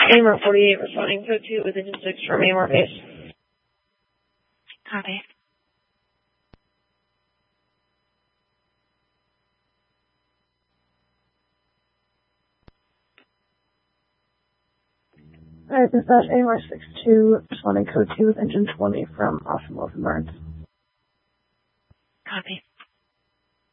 AMR 48 responding code 2 with engine 6 from AMR base. Copy. Alright, dispatch AMR 62 responding code 2 with engine 20 from Austin Wilson Burns. Copy.